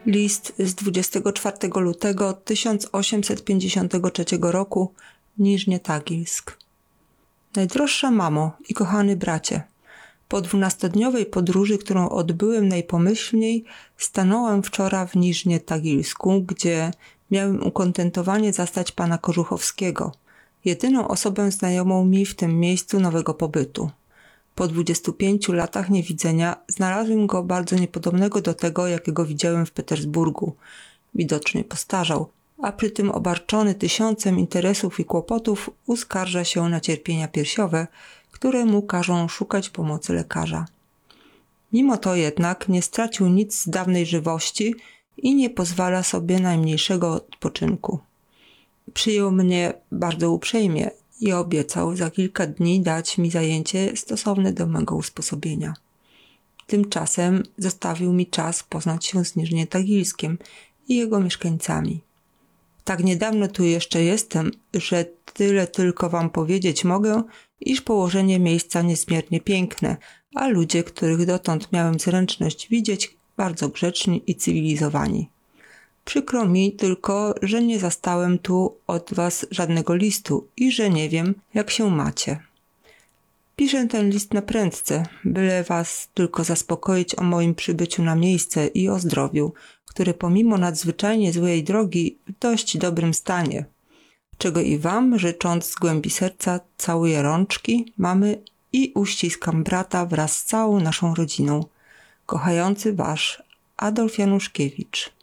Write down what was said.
List z 24 lutego 1853 roku, Niżnie Tagilsk. Najdroższa mamo i kochany bracie, po 12-dniowej podróży, którą odbyłem najpomyślniej, stanąłem wczoraj w Niżnie Tagilsku, gdzie miałem ukontentowanie zastać pana Korzuchowskiego, jedyną osobę znajomą mi w tym miejscu nowego pobytu. Po 25 latach niewidzenia znalazłem go bardzo niepodobnego do tego, jakiego widziałem w Petersburgu. Widocznie postarzał, a przy tym obarczony 1000 interesów i kłopotów uskarża się na cierpienia piersiowe, które mu każą szukać pomocy lekarza. Mimo to jednak nie stracił nic z dawnej żywości i nie pozwala sobie najmniejszego odpoczynku. Przyjął mnie bardzo uprzejmie i obiecał za kilka dni dać mi zajęcie stosowne do mego usposobienia. Tymczasem zostawił mi czas poznać się z Niżnie Tagilskiem i jego mieszkańcami. Tak niedawno tu jeszcze jestem, że tyle tylko wam powiedzieć mogę, iż położenie miejsca niezmiernie piękne, a ludzie, których dotąd miałem zręczność widzieć, bardzo grzeczni i cywilizowani. Przykro mi tylko, że nie zastałem tu od was żadnego listu i że nie wiem, jak się macie. Piszę ten list na prędce, byle was tylko zaspokoić o moim przybyciu na miejsce i o zdrowiu, które pomimo nadzwyczajnie złej drogi w dość dobrym stanie, czego i wam, życząc z głębi serca, całuję rączki, mamy i uściskam brata wraz z całą naszą rodziną. Kochający wasz Adolf Januszkiewicz.